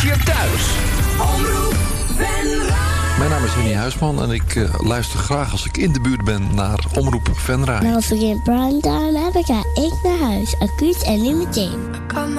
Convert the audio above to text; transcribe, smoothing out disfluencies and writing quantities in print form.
je thuis. Omroep Venray. Mijn naam is Henny Huisman en ik luister graag als ik in de buurt ben naar Omroep Venray. Maar als ik in primetime heb, ga ik naar huis. Acuut en nu meteen.